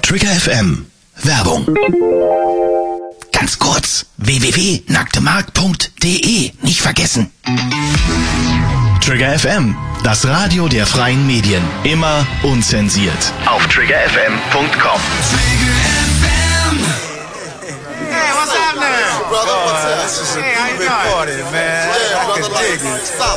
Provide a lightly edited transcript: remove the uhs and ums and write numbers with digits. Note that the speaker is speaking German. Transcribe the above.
Trigger FM. Werbung. Ganz kurz. www.nacktemarkt.de. Nicht vergessen. Trigger FM. Das Radio der freien Medien. Immer unzensiert. Auf triggerfm.com. Hey, what's happening? Brother, what's up? Hey, how you doing? Party, man. Yeah, I brother, can dig it. Stop.